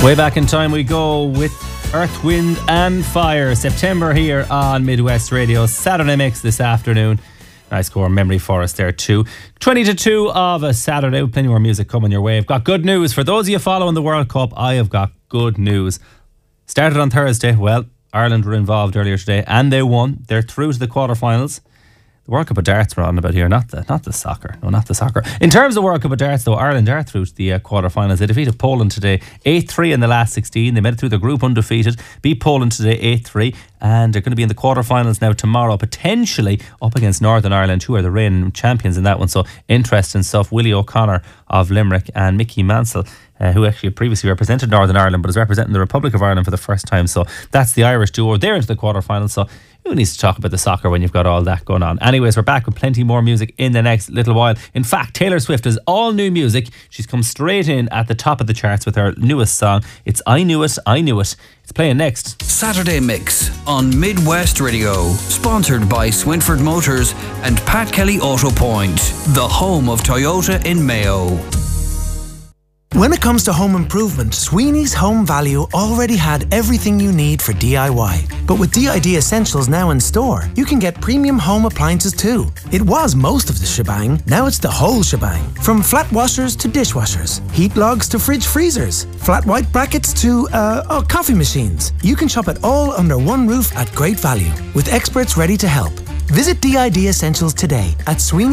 Way back in time we go with Earth, Wind and Fire. September here on Midwest Radio. Saturday mix this afternoon. Nice core memory for us there too. 20 to 2 of a Saturday. Plenty more music coming your way. I've got good news. For those of you following the World Cup, I have got good news. Started on Thursday. Well, Ireland were involved earlier today and they won. They're through to the quarterfinals. The World Cup of Darts we're on about here, not the soccer. No, not the soccer. In terms of World Cup of Darts, though, Ireland are through to the quarterfinals. They defeated Poland today 8-3 in the last 16. They made it through the group undefeated, beat Poland today 8-3, and they're going to be in the quarterfinals now tomorrow, potentially up against Northern Ireland, who are the reigning champions in that one. So interesting stuff. Willie O'Connor of Limerick and Mickey Mansell, who actually previously represented Northern Ireland but is representing the Republic of Ireland for the first time. So that's the Irish duo. They're into the quarterfinals. So who needs to talk about the soccer when you've got all that going on? Anyways, we're back with plenty more music in the next little while. In fact, Taylor Swift has all new music. She's come straight in at the top of the charts with her newest song. It's I Knew It, I Knew It. It's playing next. Saturday Mix on Midwest Radio. Sponsored by Swinford Motors and Pat Kelly Auto Point, the home of Toyota in Mayo. When it comes to home improvement, Sweeney's Home Value already had everything you need for DIY. But with DID Essentials now in store, you can get premium home appliances too. It was most of the shebang, now it's the whole shebang. From flat washers to dishwashers, heat logs to fridge freezers, flat white brackets to, coffee machines. You can shop it all under one roof at great value, with experts ready to help. Visit DID Essentials today at Sweeney